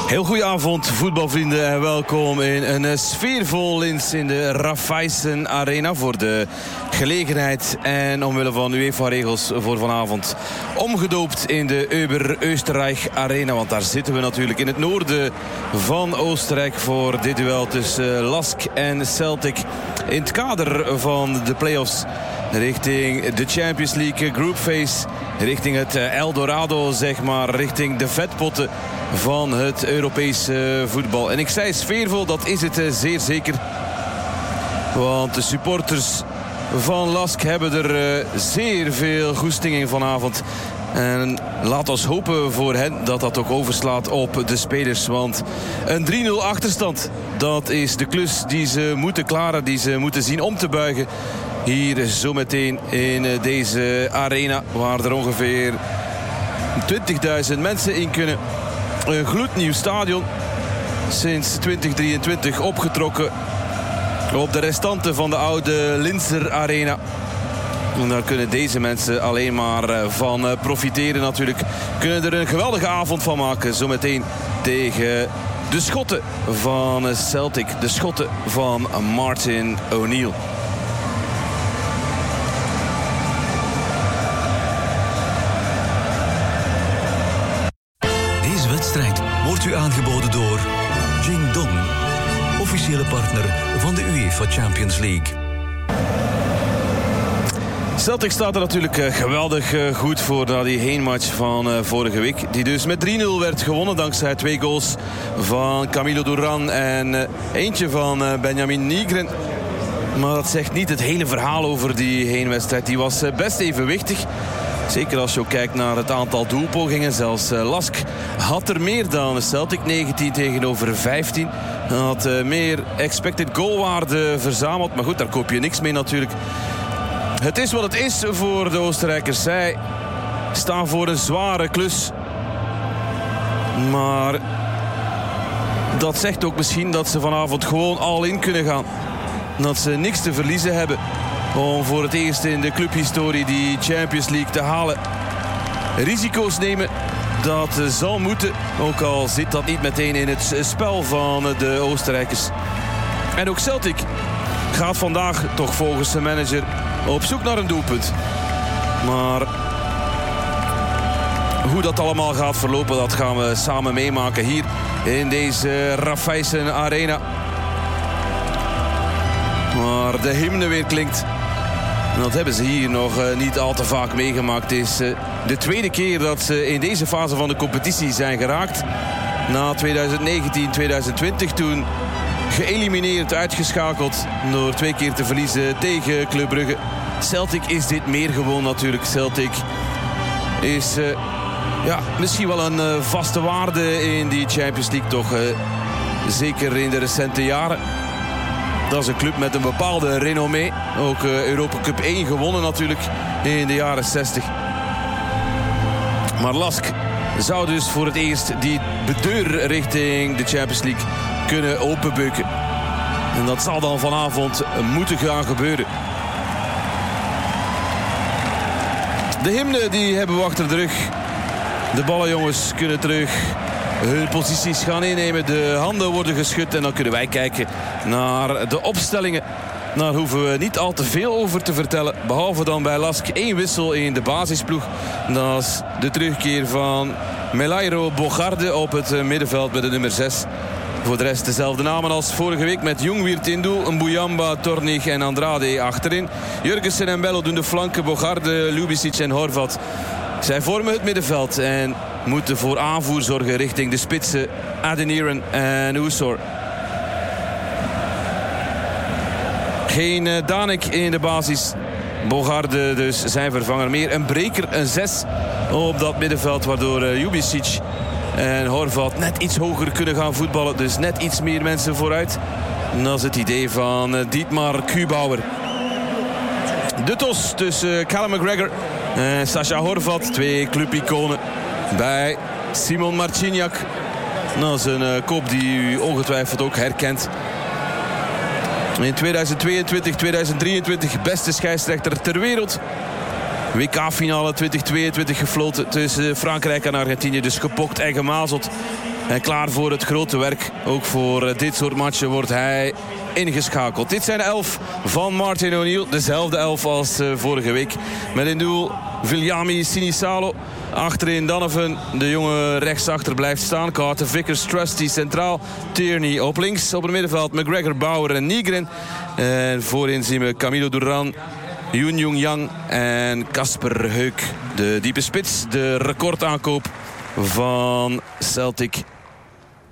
Heel goedenavond voetbalvrienden en welkom in een sfeervol Linz in de Raiffeisen Arena voor de gelegenheid en omwille van UEFA-regels voor vanavond omgedoopt in de Ober-Österreich Arena, want daar zitten we natuurlijk in het noorden van Oostenrijk voor dit duel tussen Lask en Celtic in het kader van de play-offs richting de Champions League Group Phase, richting het Eldorado, zeg maar, richting de vetpotten van het Europese voetbal. En ik zei sfeervol, dat is het zeer zeker. Want de supporters van Lask hebben er zeer veel goesting in vanavond. En laat ons hopen voor hen dat dat ook overslaat op de spelers. Want een 3-0 achterstand, dat is de klus die ze moeten klaren, die ze moeten zien om te buigen. Hier zometeen in deze arena, waar er ongeveer 20.000 mensen in kunnen. Een gloednieuw stadion, sinds 2023 opgetrokken op de restanten van de oude Linzer Arena. En daar kunnen deze mensen alleen maar van profiteren natuurlijk. Kunnen er een geweldige avond van maken, zometeen tegen de Schotten van Celtic. De Schotten van Martin O'Neill. Wordt u aangeboden door Jingdong, officiële partner van de UEFA Champions League. Celtic staat er natuurlijk geweldig goed voor na die heenmatch van vorige week. Die dus met 3-0 werd gewonnen dankzij 2 goals van Camilo Duran en eentje van Benjamin Nygren. Maar dat zegt niet het hele verhaal over die heenwedstrijd. Die was best evenwichtig. Zeker als je ook kijkt naar het aantal doelpogingen. Zelfs Lask had er meer dan Celtic. 19 tegenover 15. Had meer expected goalwaarde verzameld. Maar goed, daar koop je niks mee natuurlijk. Het is wat het is voor de Oostenrijkers. Zij staan voor een zware klus. Maar dat zegt ook misschien dat ze vanavond gewoon all in kunnen gaan. Dat ze niks te verliezen hebben om voor het eerst in de clubhistorie die Champions League te halen. Risico's nemen, dat zal moeten. Ook al zit dat niet meteen in het spel van de Oostenrijkers. En ook Celtic gaat vandaag toch volgens zijn manager op zoek naar een doelpunt. Maar hoe dat allemaal gaat verlopen, dat gaan we samen meemaken hier in deze Raiffeisen Arena. Maar de hymne weer klinkt. En dat hebben ze hier nog niet al te vaak meegemaakt. Het is de tweede keer dat ze in deze fase van de competitie zijn geraakt. Na 2019, 2020 toen geëlimineerd, uitgeschakeld door 2 keer te verliezen tegen Club Brugge. Celtic is dit meer gewoon natuurlijk. Celtic is misschien wel een vaste waarde in die Champions League toch. Zeker in de recente jaren. Dat is een club met een bepaalde renommee. Ook Europa Cup 1 gewonnen natuurlijk in de jaren 60. Maar Lask zou dus voor het eerst die deur richting de Champions League kunnen openbeuken. En dat zal dan vanavond moeten gaan gebeuren. De hymne die hebben we achter de rug. De ballenjongens kunnen terug hun posities gaan innemen. De handen worden geschud en dan kunnen wij kijken naar de opstellingen. Daar hoeven we niet al te veel over te vertellen. Behalve dan bij Lask 1 wissel in de basisploeg. Dat is de terugkeer van Melairo Bogarde op het middenveld met de nummer 6. Voor de rest dezelfde namen als vorige week met Jungwirth in doel, Mbuyamba, Tornig en Andrade achterin. Jurgensen en Bello doen de flanken, Bogarde, Ljubicic en Horvat. Zij vormen het middenveld en moeten voor aanvoer zorgen richting de spitsen Adeniran en Usor. Geen Danek in de basis. Bogarde dus zijn vervanger, meer een breker, een 6 op dat middenveld, waardoor Ljubicic en Horvat net iets hoger kunnen gaan voetballen. Dus net iets meer mensen vooruit. En dat is het idee van Dietmar Kubauer. De tos tussen Callum McGregor en Sascha Horvat. 2 clubiconen bij Simon Marciniak. Dat is een kop die u ongetwijfeld ook herkent. In 2022, 2023 beste scheidsrechter ter wereld. WK-finale 2022 gefloten tussen Frankrijk en Argentinië. Dus gepokt en gemazeld En klaar voor het grote werk. Ook voor dit soort matchen wordt hij ingeschakeld. Dit zijn de 11 van Martin O'Neill. Dezelfde 11 als vorige week. Met in doel Viljami Sinisalo. Achterin Donovan, de jonge rechtsachter, blijft staan. Carter Vickers, Trusty centraal. Tierney op links. Op het middenveld McGregor, Bauer en Nygren. En voorin zien we Camilo Duran, Yoon Jung Yang en Casper Heuk. De diepe spits, de recordaankoop van Celtic